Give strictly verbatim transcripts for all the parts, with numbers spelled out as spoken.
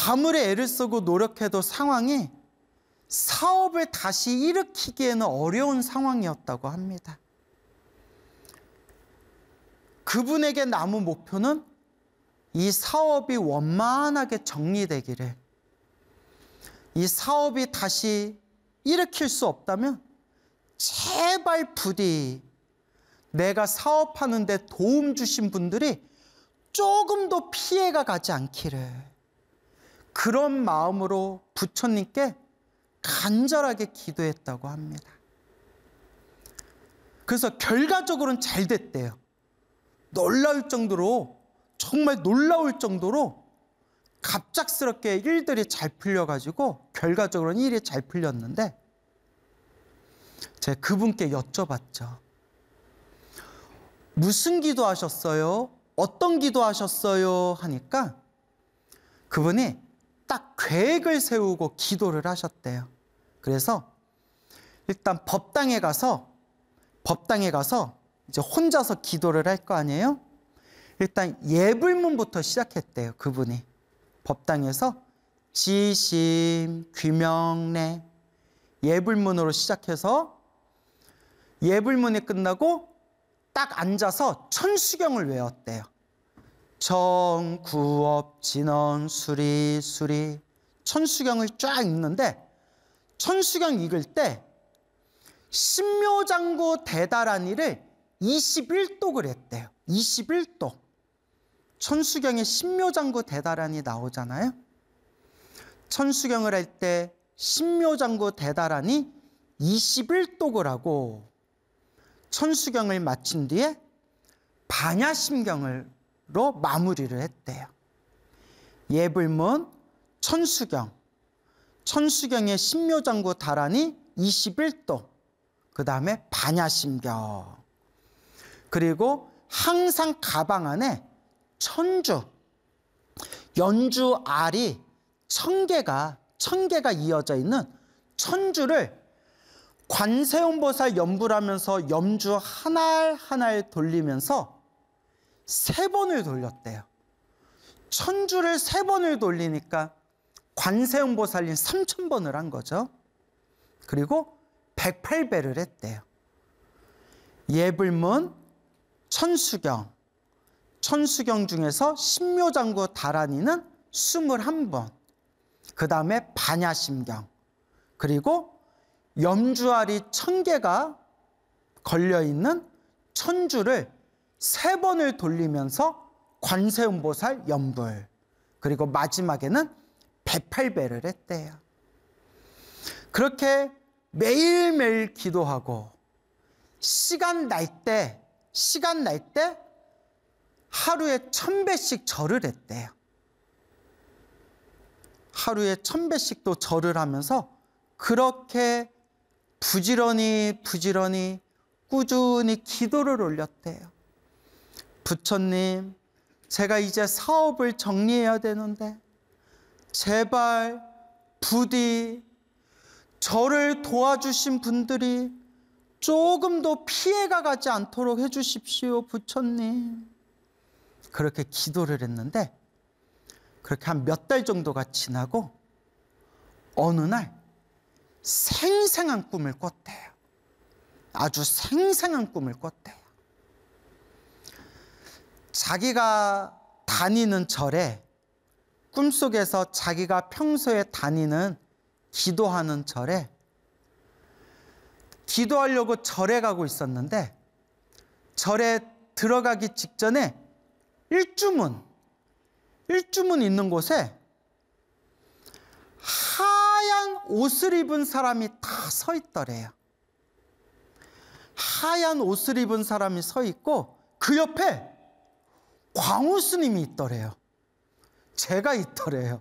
아무리 애를 쓰고 노력해도 상황이 사업을 다시 일으키기에는 어려운 상황이었다고 합니다. 그분에게 남은 목표는 이 사업이 원만하게 정리되기를, 이 사업이 다시 일으킬 수 없다면 제발 부디 내가 사업하는 데 도움 주신 분들이 조금도 피해가 가지 않기를, 그런 마음으로 부처님께 간절하게 기도했다고 합니다. 그래서 결과적으로는 잘 됐대요. 놀라울 정도로, 정말 놀라울 정도로 갑작스럽게 일들이 잘 풀려가지고 결과적으로는 일이 잘 풀렸는데, 제가 그분께 여쭤봤죠. 무슨 기도하셨어요? 어떤 기도하셨어요? 하니까 그분이 딱 계획을 세우고 기도를 하셨대요. 그래서 일단 법당에 가서 법당에 가서 이제 혼자서 기도를 할 거 아니에요? 일단 예불문부터 시작했대요. 그분이 법당에서 지심, 귀명례, 예불문으로 시작해서 예불문이 끝나고 딱 앉아서 천수경을 외웠대요. 정구업 진언 수리 수리 천수경을 쫙 읽는데, 천수경 읽을 때 신묘장구 대다라니를 이십일 독을 했대요. 이십일 독. 천수경에 신묘장구 대다라니 나오잖아요. 천수경을 할 때 신묘장구 대다라니 이십일 독을 하고, 천수경을 마친 뒤에 반야심경으로 마무리를 했대요. 예불문, 천수경, 천수경의 신묘장구 다라니 이십일 독, 그 다음에 반야심경, 그리고 항상 가방 안에 천주, 연주 알이 천 개가, 천 개가 이어져 있는 천주를 관세음보살 염불 하면서 염주 한 알 한 알 돌리면서 세 번을 돌렸대요. 천주를 세 번을 돌리니까 관세음보살님 삼천 번을 한 거죠. 그리고 백팔 배를 했대요. 예불문, 천수경, 천수경 중에서 신묘장구 다라니는 이십일 번, 그 다음에 반야심경, 그리고 염주알이 천 개가 걸려있는 천주를 세 번을 돌리면서 관세음보살 염불, 그리고 마지막에는 백팔 배를 했대요. 그렇게 매일매일 기도하고 시간 날 때, 시간 날 때 하루에 천 배씩 절을 했대요. 하루에 천 배씩도 절을 하면서 그렇게 부지런히 부지런히 꾸준히 기도를 올렸대요. 부처님, 제가 이제 사업을 정리해야 되는데 제발 부디 저를 도와주신 분들이 조금도 피해가 가지 않도록 해주십시오, 부처님. 그렇게 기도를 했는데, 그렇게 한 몇 달 정도가 지나고 어느 날 생생한 꿈을 꿨대요. 아주 생생한 꿈을 꿨대요. 자기가 다니는 절에, 꿈속에서 자기가 평소에 다니는 기도하는 절에, 기도하려고 절에 가고 있었는데 절에 들어가기 직전에 일주문, 일주문 있는 곳에 하얀 옷을 입은 사람이 다 서 있더래요. 하얀 옷을 입은 사람이 서 있고 그 옆에 광우 스님이 있더래요. 제가 있더래요.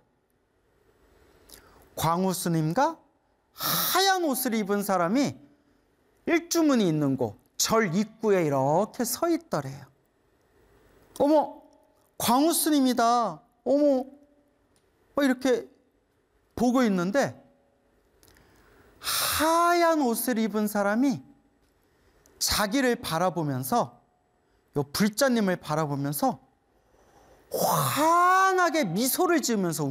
광우 스님과 하얀 옷을 입은 사람이 일주문이 있는 곳, 절 입구에 이렇게 서 있더래요. 어머, 광우 스님이다. 어머, 이렇게 보고 있는데 하얀 옷을 입은 사람이 자기를 바라보면서, 요 불자님을 바라보면서 환하게 미소를 지으면서